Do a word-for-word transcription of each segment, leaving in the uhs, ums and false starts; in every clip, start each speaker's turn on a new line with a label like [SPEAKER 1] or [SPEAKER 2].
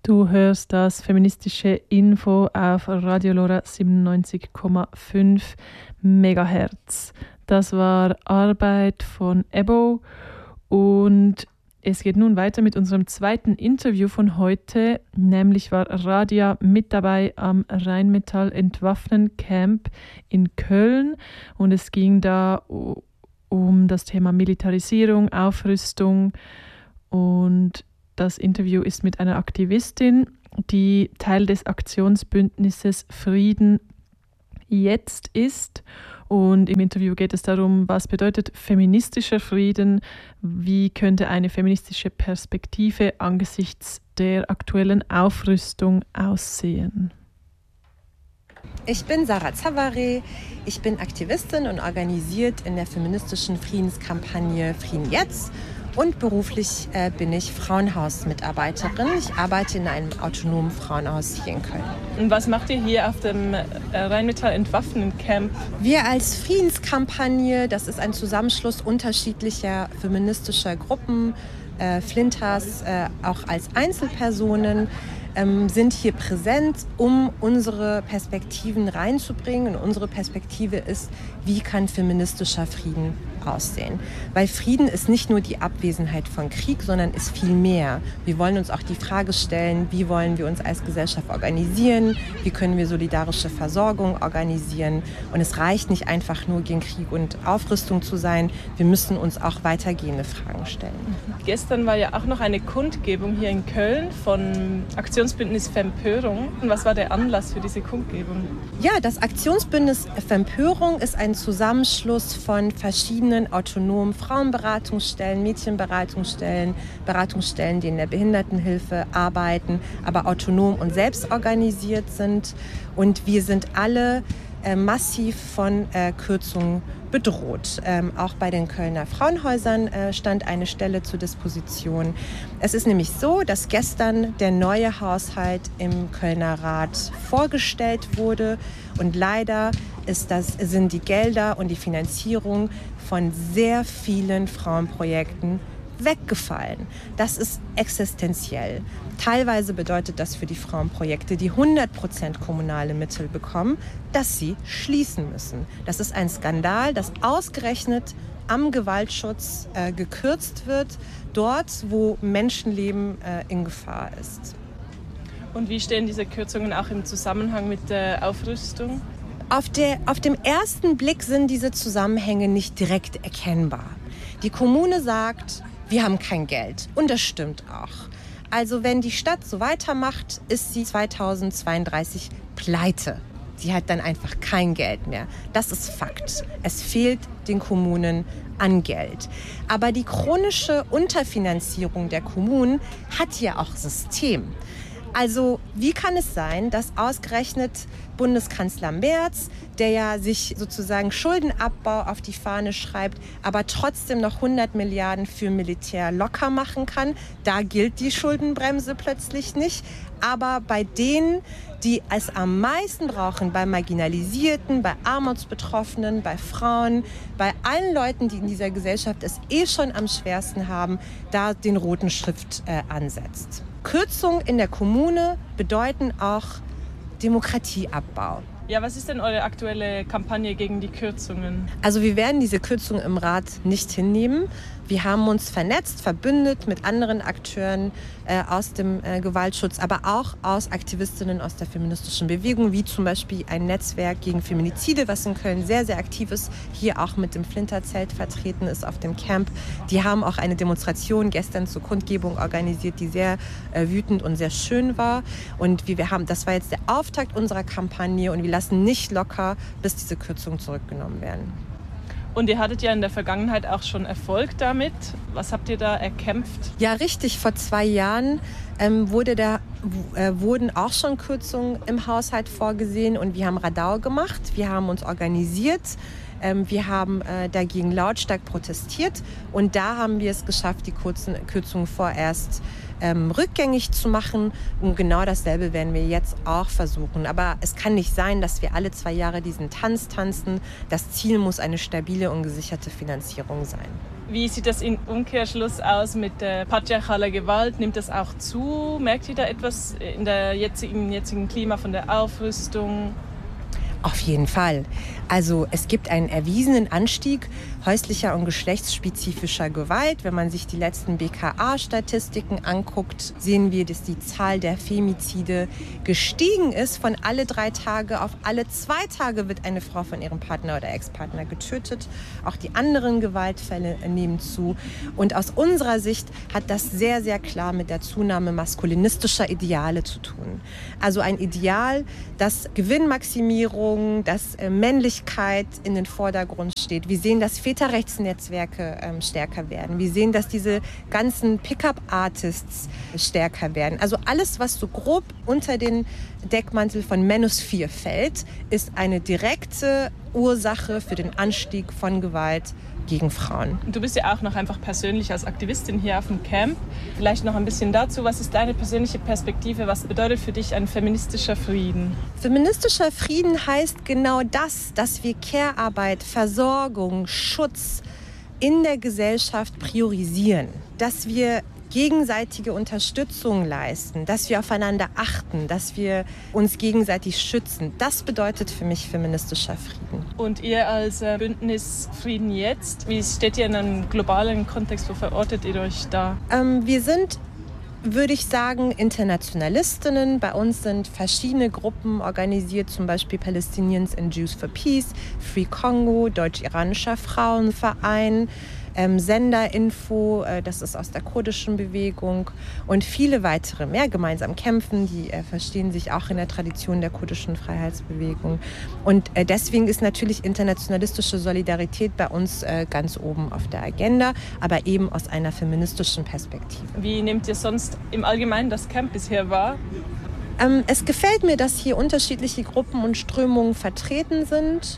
[SPEAKER 1] Du hörst das feministische Info auf Radio Lora siebenundneunzig Komma fünf Megahertz. Das war Arbeit von Ebo und es geht nun weiter mit unserem zweiten Interview von heute. Nämlich war Radia mit dabei am Rheinmetall Entwaffnen Camp in Köln und es ging da um das Thema Militarisierung, Aufrüstung und das Interview ist mit einer Aktivistin, die Teil des Aktionsbündnisses Frieden jetzt ist. Und im Interview geht es darum, was bedeutet feministischer Frieden, wie könnte eine feministische Perspektive angesichts der aktuellen Aufrüstung aussehen.
[SPEAKER 2] Ich bin Sarah Zavare, ich bin Aktivistin und organisiert in der feministischen Friedenskampagne Frieden jetzt. Und beruflich äh, bin ich Frauenhaus-Mitarbeiterin. Ich arbeite in einem autonomen Frauenhaus hier in Köln.
[SPEAKER 1] Und was macht ihr hier auf dem äh, Rheinmetall Entwaffnen Camp?
[SPEAKER 2] Wir als Friedenskampagne, das ist ein Zusammenschluss unterschiedlicher feministischer Gruppen, äh, Flinters, äh, auch als Einzelpersonen, ähm, sind hier präsent, um unsere Perspektiven reinzubringen. Und unsere Perspektive ist, wie kann feministischer Frieden aussehen. Weil Frieden ist nicht nur die Abwesenheit von Krieg, sondern ist viel mehr. Wir wollen uns auch die Frage stellen, wie wollen wir uns als Gesellschaft organisieren, wie können wir solidarische Versorgung organisieren. Und es reicht nicht einfach nur gegen Krieg und Aufrüstung zu sein, wir müssen uns auch weitergehende Fragen stellen.
[SPEAKER 1] Gestern war ja auch noch eine Kundgebung hier in Köln von Aktionsbündnis Fempörung. Und was war der Anlass für diese Kundgebung?
[SPEAKER 2] Ja, das Aktionsbündnis Fempörung ist ein Zusammenschluss von verschiedenen autonomen Frauenberatungsstellen, Mädchenberatungsstellen, Beratungsstellen, die in der Behindertenhilfe arbeiten, aber autonom und selbst organisiert sind. Und wir sind alle äh, massiv von äh, Kürzungen bedroht. Ähm, auch bei den Kölner Frauenhäusern äh, stand eine Stelle zur Disposition. Es ist nämlich so, dass gestern der neue Haushalt im Kölner Rat vorgestellt wurde und leider ist das, sind die Gelder und die Finanzierung von sehr vielen Frauenprojekten weggefallen. Das ist existenziell. Teilweise bedeutet das für die Frauenprojekte, die hundert Prozent kommunale Mittel bekommen, dass sie schließen müssen. Das ist ein Skandal, dass ausgerechnet am Gewaltschutz äh, gekürzt wird, dort, wo Menschenleben äh, in Gefahr ist.
[SPEAKER 1] Und wie stehen diese Kürzungen auch im Zusammenhang mit der Aufrüstung?
[SPEAKER 2] Auf, der, auf dem ersten Blick sind diese Zusammenhänge nicht direkt erkennbar. Die Kommune sagt, wir haben kein Geld. Und das stimmt auch. Also wenn die Stadt so weitermacht, ist sie zweitausendzweiunddreißig pleite. Sie hat dann einfach kein Geld mehr. Das ist Fakt. Es fehlt den Kommunen an Geld. Aber die chronische Unterfinanzierung der Kommunen hat ja auch System. Also wie kann es sein, dass ausgerechnet Bundeskanzler Merz, der ja sich sozusagen Schuldenabbau auf die Fahne schreibt, aber trotzdem noch hundert Milliarden für Militär locker machen kann, da gilt die Schuldenbremse plötzlich nicht. Aber bei denen, die es am meisten brauchen, bei Marginalisierten, bei Armutsbetroffenen, bei Frauen, bei allen Leuten, die in dieser Gesellschaft es eh schon am schwersten haben, da den roten Stift äh, ansetzt. Kürzungen in der Kommune bedeuten auch Demokratieabbau.
[SPEAKER 1] Ja, was ist denn eure aktuelle Kampagne gegen die Kürzungen?
[SPEAKER 2] Also wir werden diese Kürzungen im Rat nicht hinnehmen. Wir haben uns vernetzt, verbündet mit anderen Akteuren äh, aus dem äh, Gewaltschutz, aber auch aus Aktivistinnen aus der feministischen Bewegung, wie zum Beispiel ein Netzwerk gegen Feminizide, was in Köln sehr, sehr aktiv ist, hier auch mit dem Flinterzelt vertreten ist auf dem Camp. Die haben auch eine Demonstration gestern zur Kundgebung organisiert, die sehr äh, wütend und sehr schön war. Und wie wir haben, das war jetzt der Auftakt unserer Kampagne und wir lassen nicht locker, bis diese Kürzungen zurückgenommen werden.
[SPEAKER 1] Und ihr hattet ja in der Vergangenheit auch schon Erfolg damit. Was habt ihr da erkämpft?
[SPEAKER 2] Ja, richtig. Vor zwei Jahren ähm, wurde da, äh, wurden auch schon Kürzungen im Haushalt vorgesehen und wir haben Radau gemacht. Wir haben uns organisiert. Ähm, wir haben äh, dagegen lautstark protestiert und da haben wir es geschafft, die kurzen Kürzungen vorerst ähm, rückgängig zu machen. Und genau dasselbe werden wir jetzt auch versuchen. Aber es kann nicht sein, dass wir alle zwei Jahre diesen Tanz tanzen. Das Ziel muss eine stabile und gesicherte Finanzierung sein.
[SPEAKER 1] Wie sieht das im Umkehrschluss aus mit der patriarchaler Gewalt? Nimmt das auch zu? Merkt ihr da etwas in der jetzigen, jetzigen Klima von der Aufrüstung?
[SPEAKER 2] Auf jeden Fall. Also es gibt einen erwiesenen Anstieg häuslicher und geschlechtsspezifischer Gewalt. Wenn man sich die letzten B K A-Statistiken anguckt, sehen wir, dass die Zahl der Femizide gestiegen ist. Von alle drei Tage auf alle zwei Tage wird eine Frau von ihrem Partner oder Ex-Partner getötet. Auch die anderen Gewaltfälle nehmen zu. Und aus unserer Sicht hat das sehr, sehr klar mit der Zunahme maskulinistischer Ideale zu tun. Also ein Ideal, das Gewinnmaximierung, dass äh, Männlichkeit in den Vordergrund steht. Wir sehen, dass Väterrechtsnetzwerke ähm, stärker werden. Wir sehen, dass diese ganzen Pickup-Artists stärker werden. Also alles, was so grob unter den Deckmantel von Manosphere fällt, ist eine direkte Ursache für den Anstieg von Gewalt gegen Frauen.
[SPEAKER 1] Du bist ja auch noch einfach persönlich als Aktivistin hier auf dem Camp. Vielleicht noch ein bisschen dazu. Was ist deine persönliche Perspektive? Was bedeutet für dich ein feministischer Frieden?
[SPEAKER 2] Feministischer Frieden heißt genau das, dass wir Care-Arbeit, Versorgung, Schutz in der Gesellschaft priorisieren. Dass wir gegenseitige Unterstützung leisten, dass wir aufeinander achten, dass wir uns gegenseitig schützen. Das bedeutet für mich feministischer Frieden.
[SPEAKER 1] Und ihr als Bündnis Frieden jetzt, wie steht ihr in einem globalen Kontext, wo verortet ihr euch da?
[SPEAKER 2] Ähm, wir sind, würde ich sagen, Internationalistinnen. Bei uns sind verschiedene Gruppen organisiert, zum Beispiel Palestinians and Jews for Peace, Free Congo, Deutsch-Iranischer Frauenverein, Ähm, Senderinfo, äh, das ist aus der kurdischen Bewegung und viele weitere mehr gemeinsam kämpfen, die äh, verstehen sich auch in der Tradition der kurdischen Freiheitsbewegung. Und äh, deswegen ist natürlich internationalistische Solidarität bei uns äh, ganz oben auf der Agenda, aber eben aus einer feministischen Perspektive.
[SPEAKER 1] Wie nehmt ihr sonst im Allgemeinen das Camp bisher wahr?
[SPEAKER 2] Ähm, es gefällt mir, dass hier unterschiedliche Gruppen und Strömungen vertreten sind.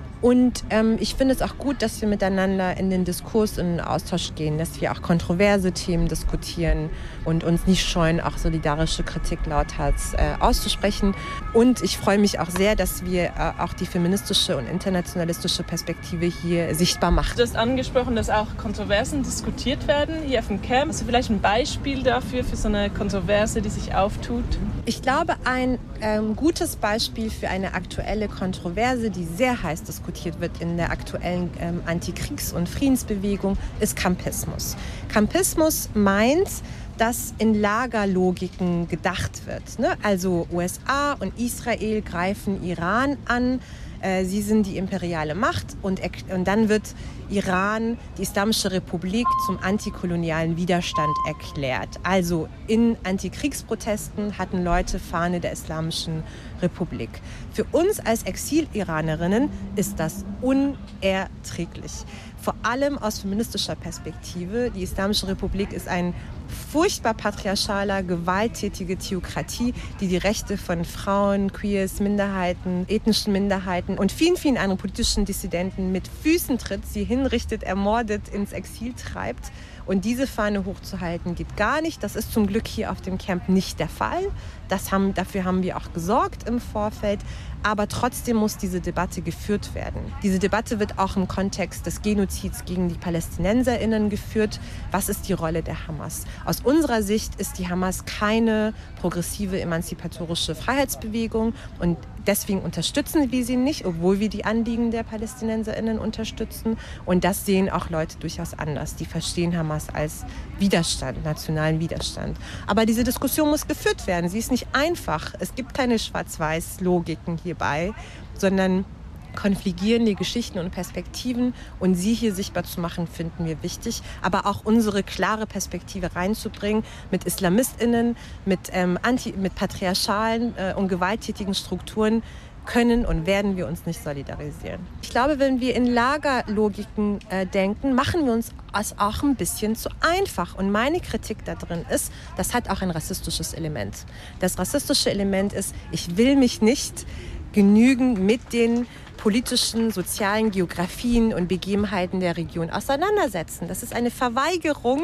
[SPEAKER 2] Und ähm, ich finde es auch gut, dass wir miteinander in den Diskurs, in den Austausch gehen, dass wir auch kontroverse Themen diskutieren und uns nicht scheuen, auch solidarische Kritik lauthals äh, auszusprechen. Und ich freue mich auch sehr, dass wir äh, auch die feministische und internationalistische Perspektive hier sichtbar machen.
[SPEAKER 1] Du hast angesprochen, dass auch Kontroversen diskutiert werden hier auf dem Camp. Hast du vielleicht ein Beispiel dafür, für so eine Kontroverse, die sich auftut?
[SPEAKER 2] Ich glaube, ein ähm, gutes Beispiel für eine aktuelle Kontroverse, die sehr heiß diskutiert wird in der aktuellen ähm, Antikriegs- und Friedensbewegung, ist Campismus. Campismus meint, dass in Lagerlogiken gedacht wird. Ne? Also U S A und Israel greifen Iran an. Äh, sie sind die imperiale Macht und, und dann wird Iran, die Islamische Republik, zum antikolonialen Widerstand erklärt. Also in Antikriegsprotesten hatten Leute Fahne der Islamischen Republik. Für uns als Exil-Iranerinnen ist das unerträglich. Vor allem aus feministischer Perspektive. Die Islamische Republik ist ein furchtbar patriarchaler, gewalttätige Theokratie, die die Rechte von Frauen, Queers, Minderheiten, ethnischen Minderheiten und vielen, vielen anderen politischen Dissidenten mit Füßen tritt, sie hinrichtet, ermordet, ins Exil treibt. Und diese Fahne hochzuhalten geht gar nicht. Das ist zum Glück hier auf dem Camp nicht der Fall. Das haben, dafür haben wir auch gesorgt im Vorfeld. Aber trotzdem muss diese Debatte geführt werden. Diese Debatte wird auch im Kontext des Genozids gegen die PalästinenserInnen geführt. Was ist die Rolle der Hamas? Aus unserer Sicht ist die Hamas keine progressive, emanzipatorische Freiheitsbewegung. Und deswegen unterstützen wir sie nicht, obwohl wir die Anliegen der PalästinenserInnen unterstützen. Und das sehen auch Leute durchaus anders. Die verstehen Hamas als Widerstand, nationalen Widerstand. Aber diese Diskussion muss geführt werden. Sie ist nicht einfach. Es gibt keine Schwarz-Weiß-Logiken hierbei, sondern konfligierende Geschichten und Perspektiven. Und sie hier sichtbar zu machen, finden wir wichtig. Aber auch unsere klare Perspektive reinzubringen mit IslamistInnen, mit, ähm, anti, mit patriarchalen äh, und gewalttätigen Strukturen, können und werden wir uns nicht solidarisieren. Ich glaube, wenn wir in Lagerlogiken äh, denken, machen wir uns das auch ein bisschen zu einfach. Und meine Kritik da drin ist, das hat auch ein rassistisches Element. Das rassistische Element ist, ich will mich nicht genügend mit den politischen, sozialen Geografien und Begebenheiten der Region auseinandersetzen. Das ist eine Verweigerung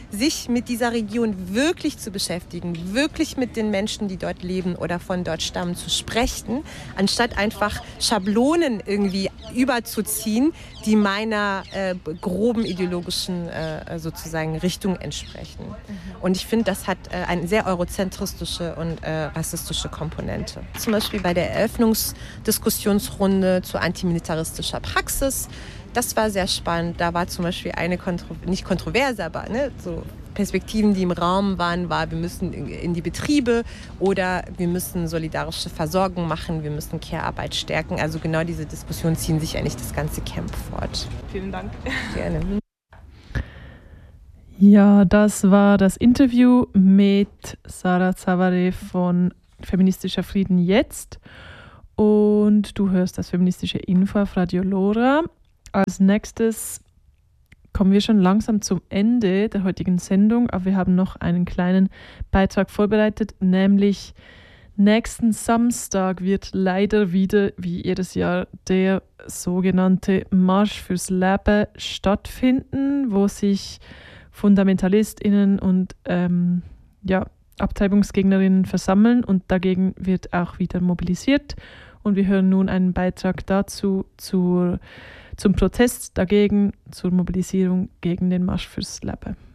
[SPEAKER 2] sich mit dieser Region wirklich zu beschäftigen, wirklich mit den Menschen, die dort leben oder von dort stammen, zu sprechen, anstatt einfach Schablonen irgendwie überzuziehen, die meiner äh, groben ideologischen äh, sozusagen Richtung entsprechen. Mhm. Und ich finde, das hat äh, eine sehr eurozentristische und äh, rassistische Komponente. Zum Beispiel bei der Eröffnungsdiskussionsrunde zu antimilitaristischer Praxis. Das war sehr spannend. Da war zum Beispiel eine, Kontro- nicht kontroverse, aber ne, so Perspektiven, die im Raum waren, war, wir müssen in die Betriebe oder wir müssen solidarische Versorgung machen, wir müssen Care-Arbeit stärken. Also genau diese Diskussionen ziehen sich eigentlich das ganze Camp fort.
[SPEAKER 1] Vielen Dank.
[SPEAKER 2] Gerne.
[SPEAKER 1] Ja, das war das Interview mit Sarah Zavare von Feministischer Frieden jetzt. Und du hörst das feministische Info auf Radio Lora. Als nächstes kommen wir schon langsam zum Ende der heutigen Sendung, aber wir haben noch einen kleinen Beitrag vorbereitet, nämlich nächsten Samstag wird leider wieder, wie jedes Jahr, der sogenannte Marsch fürs Leben stattfinden, wo sich FundamentalistInnen und ähm, ja, Abtreibungsgegnerinnen versammeln und dagegen wird auch wieder mobilisiert. Und wir hören nun einen Beitrag dazu zur zum Protest dagegen, zur Mobilisierung gegen den Marsch fürs Leben.